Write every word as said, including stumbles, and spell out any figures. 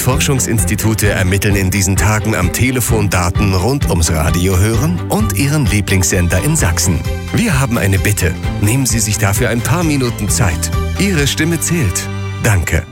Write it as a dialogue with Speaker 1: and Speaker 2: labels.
Speaker 1: Forschungsinstitute ermitteln in diesen Tagen am Telefon Daten rund ums Radio hören und Ihren Lieblingssender in Sachsen. Wir haben eine Bitte. Nehmen Sie sich dafür ein paar Minuten Zeit. Ihre Stimme zählt. Danke.